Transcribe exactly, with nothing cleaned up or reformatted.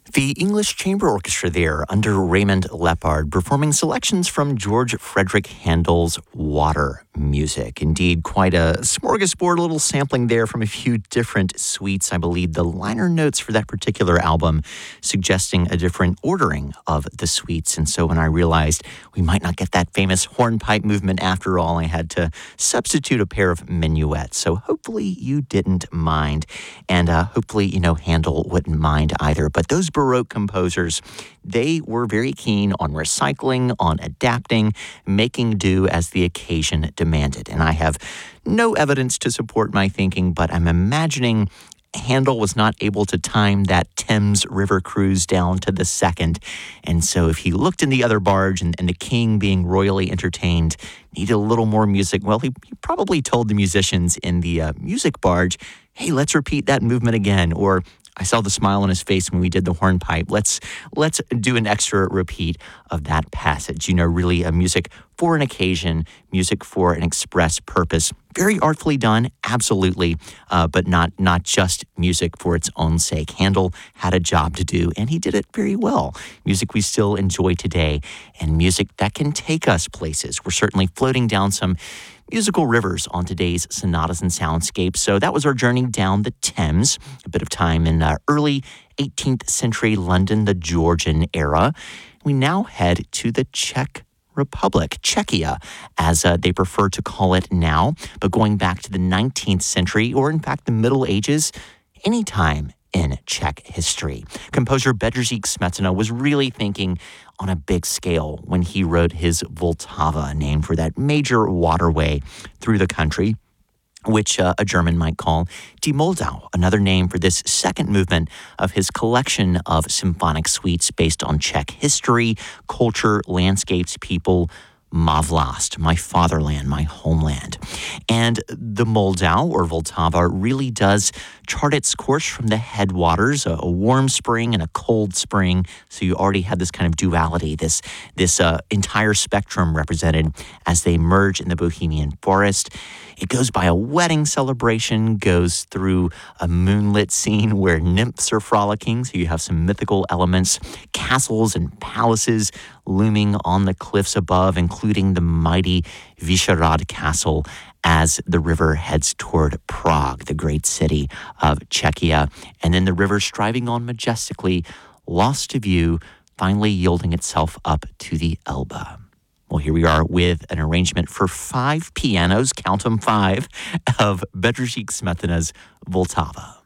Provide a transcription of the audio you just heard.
The English Chamber Orchestra there under Raymond Lepard performing selections from George Frederick Handel's Water music. Indeed, quite a smorgasbord, a little sampling there from a few different suites. I believe the liner notes for that particular album suggesting a different ordering of the suites. And so when I realized we might not get that famous hornpipe movement after all, I had to substitute a pair of minuets. So hopefully you didn't mind. And uh, hopefully, you know, Handel wouldn't mind either. But those Baroque composers, they were very keen on recycling, on adapting, making do as the occasion demanded. And I have no evidence to support my thinking, but I'm imagining Handel was not able to time that Thames River cruise down to the second. And so if he looked in the other barge and, and the king being royally entertained needed a little more music, well, he, he probably told the musicians in the uh, music barge, hey, let's repeat that movement again. Or I saw the smile on his face when we did the hornpipe. Let's let's do an extra repeat of that passage. You know, really a music for an occasion, music for an express purpose. Very artfully done, absolutely, uh, but not not just music for its own sake. Handel had a job to do, and he did it very well. Music we still enjoy today, and music that can take us places. We're certainly floating down some musical rivers on today's Sonatas and Soundscapes. So that was our journey down the Thames, a bit of time in uh, early eighteenth century London, the Georgian era. We now head to the Czech Republic, Czechia, as uh, they prefer to call it now, but going back to the nineteenth century, or in fact the Middle Ages, any time in Czech history. Composer Bedřich Smetana was really thinking on a big scale when he wrote his Vltava, named for that major waterway through the country, which uh, a German might call Die Moldau, another name for this second movement of his collection of symphonic suites based on Czech history, culture, landscapes, people, Má vlast, my fatherland, my homeland. And the Moldau, or Vltava, really does chart its course from the headwaters, a, a warm spring and a cold spring. So you already have this kind of duality, this, this uh, entire spectrum represented as they merge in the Bohemian forest. It goes by a wedding celebration, goes through a moonlit scene where nymphs are frolicking, so you have some mythical elements, castles and palaces looming on the cliffs above, including the mighty Vyšehrad Castle as the river heads toward Prague, the great city of Czechia. And then the river striving on majestically, lost to view, finally yielding itself up to the Elbe. Well, here we are with an arrangement for five pianos, count them five, of Bedřich Smetana's Vltava.